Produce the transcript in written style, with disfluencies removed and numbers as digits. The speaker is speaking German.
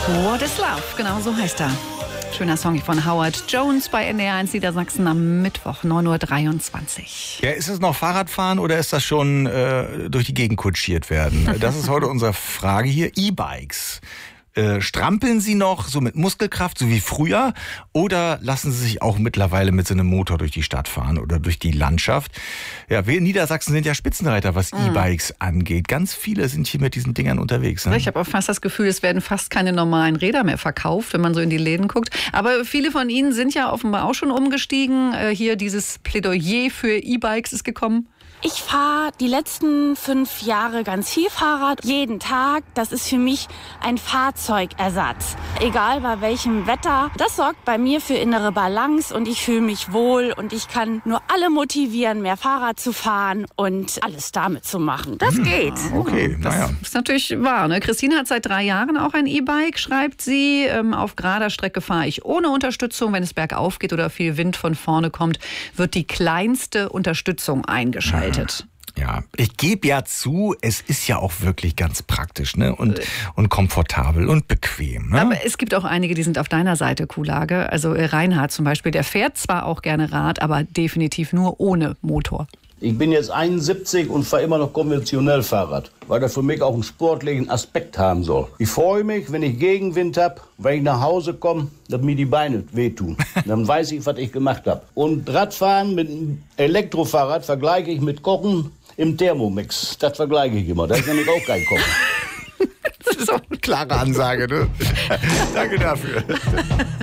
What is Love? Genau so heißt er. Schöner Song von Howard Jones bei NDR1 Niedersachsen am Mittwoch, 9:23 Uhr. Ja, ist es noch Fahrradfahren oder ist das schon durch die Gegend kutschiert werden? Das ist heute unsere Frage hier. E-Bikes. Strampeln Sie noch so mit Muskelkraft, so wie früher? Oder lassen Sie sich auch mittlerweile mit so einem Motor durch die Stadt fahren oder durch die Landschaft? Ja, wir in Niedersachsen sind ja Spitzenreiter, was E-Bikes angeht. Ganz viele sind hier mit diesen Dingern unterwegs. Ne? Ich habe auch fast das Gefühl, es werden fast keine normalen Räder mehr verkauft, wenn man so in die Läden guckt. Aber viele von Ihnen sind ja offenbar auch schon umgestiegen. Hier dieses Plädoyer für E-Bikes ist gekommen. Ich fahre die letzten 5 Jahre ganz viel Fahrrad, jeden Tag. Das ist für mich ein Fahrzeugersatz, egal bei welchem Wetter. Das sorgt bei mir für innere Balance und ich fühle mich wohl und ich kann nur alle motivieren, mehr Fahrrad zu fahren und alles damit zu machen. Das geht. Okay, naja. Das ist natürlich wahr. Ne? Christine hat seit 3 Jahren auch ein E-Bike, schreibt sie. Auf gerader Strecke fahre ich ohne Unterstützung. Wenn es bergauf geht oder viel Wind von vorne kommt, wird die kleinste Unterstützung eingeschaltet. Ja, ich gebe ja zu, es ist ja auch wirklich ganz praktisch, ne? Und komfortabel und bequem. Ne? Aber es gibt auch einige, die sind auf deiner Seite, Kuhlage. Also Reinhard zum Beispiel, der fährt zwar auch gerne Rad, aber definitiv nur ohne Motor. Ich bin jetzt 71 und fahre immer noch konventionell Fahrrad, weil das für mich auch einen sportlichen Aspekt haben soll. Ich freue mich, wenn ich Gegenwind habe, wenn ich nach Hause komme, dass mir die Beine wehtun. Dann weiß ich, was ich gemacht habe. Und Radfahren mit einem Elektrofahrrad vergleiche ich mit Kochen im Thermomix. Das vergleiche ich immer. Da ist nämlich auch kein Kochen. Das ist auch eine klare Ansage, ne? Danke dafür.